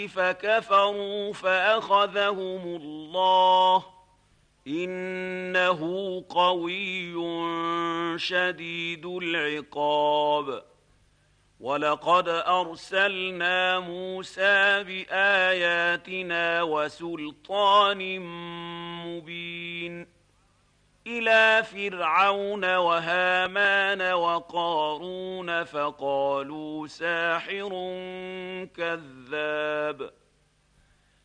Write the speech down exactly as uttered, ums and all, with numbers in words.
فكفروا فأخذهم الله إنه قوي شديد العقاب. ولقد أرسلنا موسى بآياتنا وسلطان مبين إلى فرعون وهامان وقارون فقالوا ساحر كذاب